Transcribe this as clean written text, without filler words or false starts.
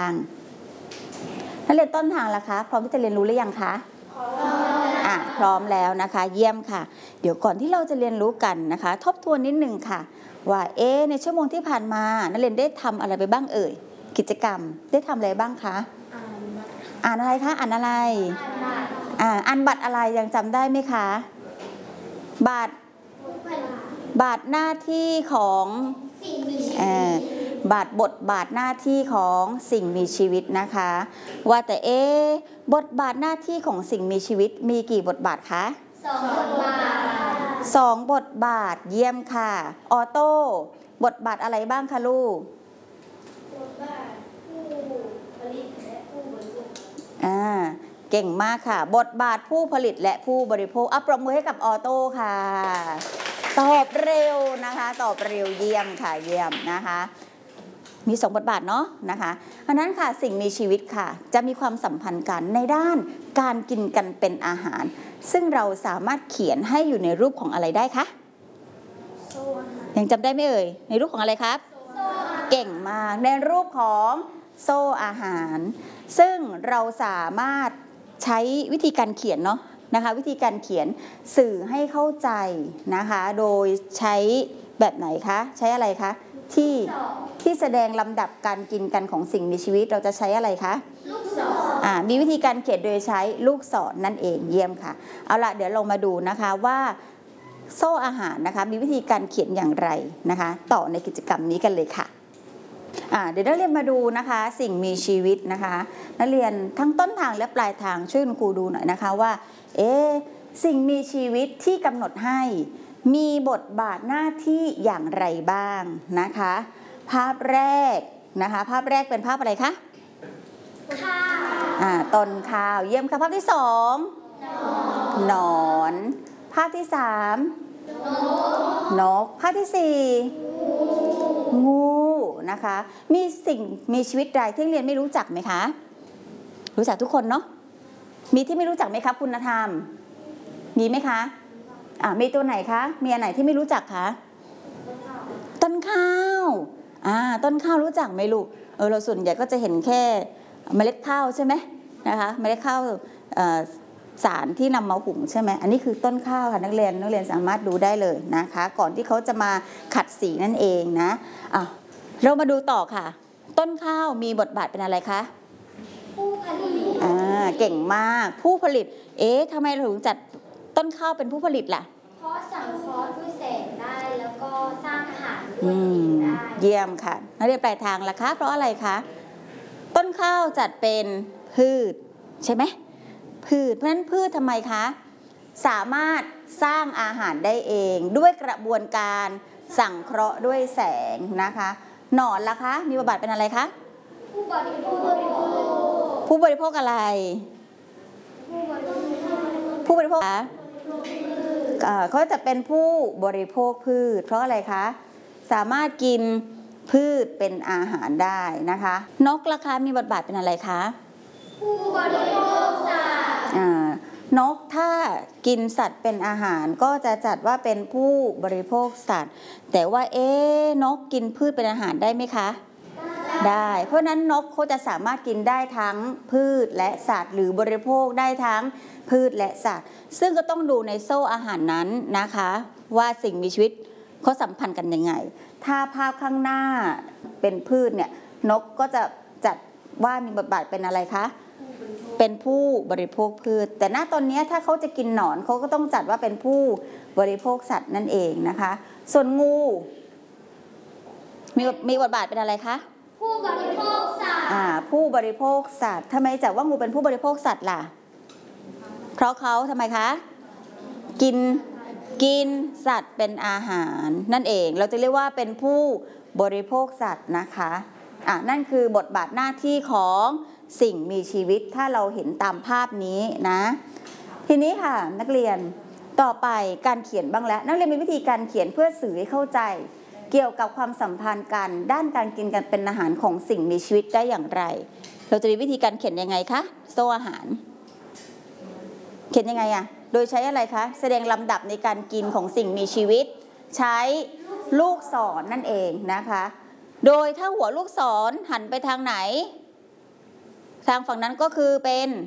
างนักเรียนต้นทางล่ะคะพร้อมที่จะเรียนรู้หรือยังคะพร้อมแล้วนะคะเยี่ยมค่ะเดี๋ยวก่อนที่เราจะเรียนรู้กันนะคะทบทวนนิดนึงค่ะว่าในชั่วโมงที่ผ่านมานักเรียนได้ทำอะไรไปบ้างเอ่ยกิจกรรมได้ทำอะไรบ้างคะอ่านอะไรคะอ่านอะไรอ่านบัตรอะไรยังจำได้ไหมคะบัตรหน้าที่ของบทบาทหน้าที่ของสิ่งมีชีวิตนะคะว่าแต่บทบาทหน้าที่ของสิ่งมีชีวิตมีกี่บทบาทคะ2 บทบาทเยี่ยมค่ะออโต้บทบาทอะไรบ้างคะลูกบทบาทผู้ผลิตและผู้บริโภคเก่งมากค่ะบทบาทผู้ผลิตและผู้บริโภคปรบมือให้กับออโต้ค่ะตอบเร็วนะคะตอบเร็วเยี่ยมค่ะเยี่ยมนะคะมี2 บทบาทเนาะนะคะอันนั้นค่ะสิ่งมีชีวิตค่ะจะมีความสัมพันธ์กันในด้านการกินกันเป็นอาหารซึ่งเราสามารถเขียนให้อยู่ในรูปของอะไรได้คะยังจำได้ไหมเอ่ยในรูปของอะไรครับเก่งมากในรูปของโซ่อาหารซึ่งเราสามารถใช้วิธีการเขียนเนาะนะคะวิธีการเขียนสื่อให้เข้าใจนะคะโดยใช้แบบไหนคะใช้อะไรคะที่แสดงลำดับการกินกันของสิ่งมีชีวิตเราจะใช้อะไรคะลูกศรมีวิธีการเขียนโดยใช้ลูกศรนั่นเองเยี่ยมค่ะเอาล่ะเดี๋ยวลงมาดูนะคะว่าโซ่อาหารนะคะมีวิธีการเขียนอย่างไรนะคะต่อในกิจกรรมนี้กันเลยค่ะเดี๋ยวนักเรียนมาดูนะคะสิ่งมีชีวิตนะคะนักเรียนทั้งต้นทางและปลายทางช่วยคุณครูดูหน่อยนะคะว่าสิ่งมีชีวิตที่กำหนดให้มีบทบาทหน้าที่อย่างไรบ้างนะคะภาพแรกนะคะภาพแรกเป็นภาพอะไรคะข้าวต้นข้าวเยี่ยมค่ะภาพที่2หนอนภาพที่3นกภาพที่4งูนะคะมีสิ่งมีชีวิตใดที่เรียนไม่รู้จักไหมคะรู้จักทุกคนเนาะมีที่ไม่รู้จักไหมครับคุณธรรมมีไหมคะมีตัวไหนคะมีอันไหนที่ไม่รู้จักคะต้นข้าวต้นข้าวรู้จักไหมลูกเราส่วนใหญ่ก็จะเห็นแค่เมล็ดข้าวใช่ไหมนะคะเมล็ดข้าวสารที่นำมาหุงใช่ไหมอันนี้คือต้นข้าวค่ะนักเรียนสามารถดูได้เลยนะคะก่อนที่เขาจะมาขัดสีนั่นเองนะเรามาดูต่อค่ะต้นข้าวมีบทบาทเป็นอะไรคะผู้ผลิตเก่งมากผู้ผลิตทำไมเราถึงจัดต้นข้าวเป็นผู้ผลิตล่ะเพราะสังเคราะห์ด้วยแสงได้แล้วก็สร้างอาหารด้วยตัวเองได้เยี่ยมค่ะนักเรียนปลายทางล่ะคะเพราะอะไรคะต้นข้าวจัดเป็นพืชใช่ไหมพืชเพราะฉะนั้นพืชทำไมคะสามารถสร้างอาหารได้เองด้วยกระบวนการสังเคราะห์ด้วยแสงนะคะหนอนล่ะคะมีบทบาทเป็นอะไรคะผู้บริโภคอะไรผู้บริโภคเขาจะเป็นผู้บริโภคพืชเพราะอะไรคะสามารถกินพืชเป็นอาหารได้นะคะนกล่ะคะมีบทบาทเป็นอะไรคะผู้บริโภคสัตว์นกถ้ากินสัตว์เป็นอาหารก็จะจัดว่าเป็นผู้บริโภคสัตว์แต่ว่านกกินพืชเป็นอาหารได้ไหมคะได้เพราะนั้นนกเขาจะสามารถกินได้ทั้งพืชและสัตว์หรือบริโภคได้ทั้งพืชและสัตว์ซึ่งก็ต้องดูในโซ่อาหารนั้นนะคะว่าสิ่งมีชีวิตเขาสัมพันธ์กันยังไงถ้าภาพข้างหน้าเป็นพืชเนี่ยนกก็จะจัดว่ามีบทบาทเป็นอะไรคะเป็นผู้บริโภคพืชแต่ณตอนนี้ถ้าเขาจะกินหนอนเขาก็ต้องจัดว่าเป็นผู้บริโภคสัตว์นั่นเองนะคะส่วนงูมีบทบาทเป็นอะไรคะผู้บริโภคสัตว์ผู้บริโภคสัตว์ทำไมจัดว่างูเป็นผู้บริโภคสัตว์ล่ะเพราะเขาทำไมคะกินสัตว์เป็นอาหารนั่นเองเราจะเรียกว่าเป็นผู้บริโภคสัตว์นะคะนั่นคือบทบาทหน้าที่ของสิ่งมีชีวิตถ้าเราเห็นตามภาพนี้นะทีนี้ค่ะนักเรียนต่อไปการเขียนบ้างแล้วนักเรียนมีวิธีการเขียนเพื่อสื่อให้เข้าใจเกี่ยวกับความสัมพันธ์กันด้านการกินกันเป็นอาหารของสิ่งมีชีวิตได้อย่างไรเราจะมีวิธีการเขียนยังไงคะโซ่อาหารเขียนยังไงโดยใช้อะไรคะแสดงลำดับในการกินของสิ่งมีชีวิตใช้ลูกศรนั่นเองนะคะโดยถ้าหัวลูกศรหันไปทางไหนทางฝั่งนั้นก็คือเป็น